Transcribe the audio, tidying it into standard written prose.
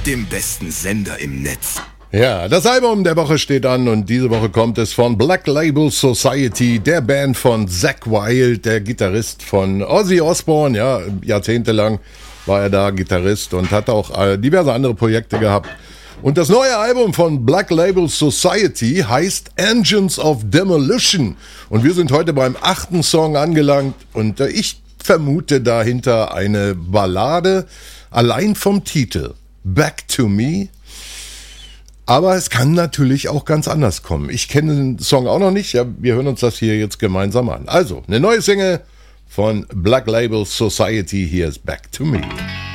dem besten Sender im Netz. Ja, das Album der Woche steht an und diese Woche kommt es von Black Label Society, der Band von Zakk Wylde, der Gitarrist von Ozzy Osbourne. Ja, jahrzehntelang war er da Gitarrist und hat auch diverse andere Projekte gehabt. Und das neue Album von Black Label Society heißt Engines of Demolition. Und wir sind heute beim 8. Song angelangt und ich vermute dahinter eine Ballade, allein vom Titel Back to Me. Aber es kann natürlich auch ganz anders kommen. Ich kenne den Song auch noch nicht. Ja, wir hören uns das hier jetzt gemeinsam an. Also, eine neue Single von Black Label Society. Hier ist Back to Me.